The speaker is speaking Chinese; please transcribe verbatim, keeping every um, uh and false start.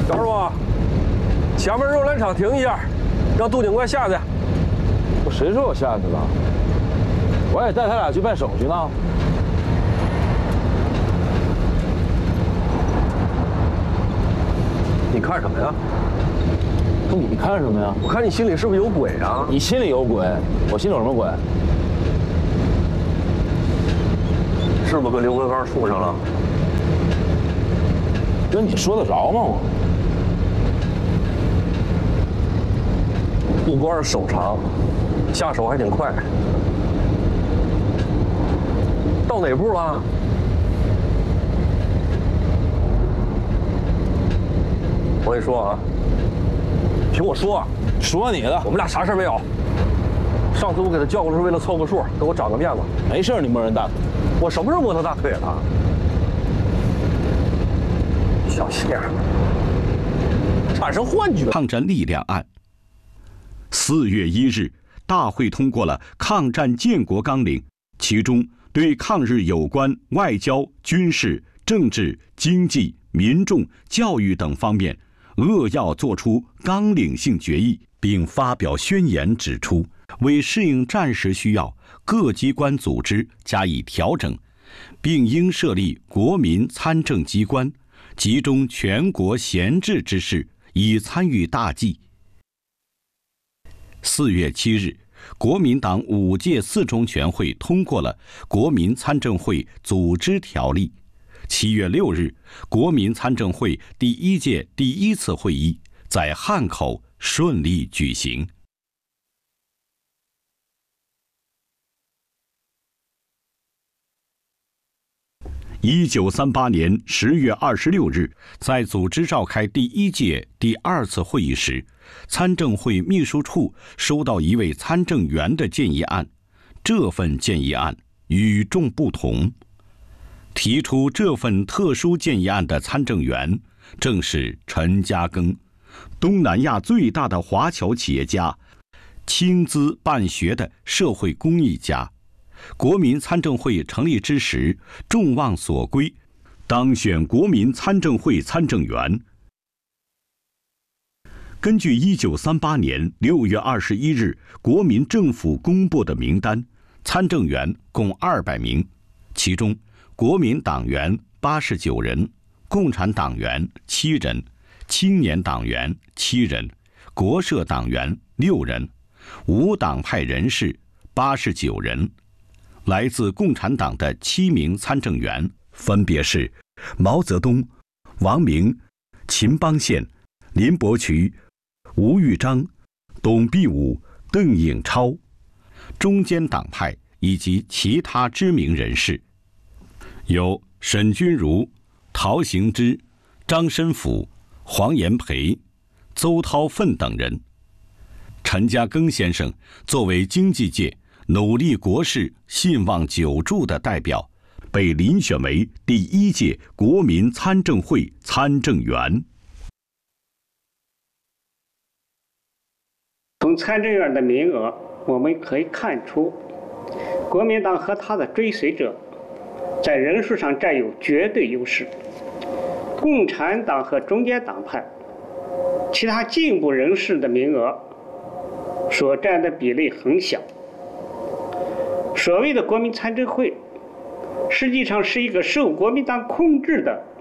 小师傅，前面肉篮厂停一下，让杜警官下去。 我谁说我下去了？我也带他俩去办手续呢。 你看什么呀？ 不，你看什么呀？ 我看你心里是不是有鬼啊？ 你心里有鬼，我心里有什么鬼？ 是不是跟刘文芳处上了？ 跟你说得着吗？我不光是手长，下手还挺快。到哪步了？我跟你说啊，听我说， 说你的， 我们俩啥事没有。上次我给他叫过来是为了凑个数，给我长个面子。 没事，你摸人大腿。 我什么时候摸他大腿了？小心眼，产生幻觉。 抗战力量案。四月一日，大会通过了抗战建国纲领，其中对抗日有关外交、军事、政治、经济、民众、教育等方面，扼要作出纲领性决议，并发表宣言，指出为适应战时需要，各机关组织加以调整，并应设立国民参政机关，集中全国闲置之士，以参与大计。四月七日，国民党五届四中全会通过了《国民参政会组织条例》。七月六日，国民参政会第一届第一次会议在汉口顺利举行。一九三八年十月二十六日，在组织召开第一届第二次会议时，参政会秘书处收到一位参政员的建议案。这份建议案与众不同。提出这份特殊建议案的参政员正是陈嘉庚，东南亚最大的华侨企业家，倾资办学的社会公益家。国民参政会成立之时，众望所归，当选国民参政会参政员。根据一九三八年六月二十一日国民政府公布的名单，参政员共二百名，其中国民党员八十九人，共产党员七人，青年党员七人，国社党员六人，无党派人士八十九人。来自共产党的七名参政员分别是毛泽东、王明、秦邦宪、林伯渠、吴玉章、董必武、邓颖超，中间党派以及其他知名人士，有沈钧儒、陶行知、张申府、黄炎培、邹韬奋等人。陈嘉庚先生作为经济界努力国事、信望久驻的代表，被遴选为第一届国民参政会参政员。 从参政员的名额，我们可以看出，国民党和他的追随者在人数上占有绝对优势。共产党和中间党派、其他进步人士的名额所占的比例很小。所谓的国民参政会，实际上是一个受国民党控制的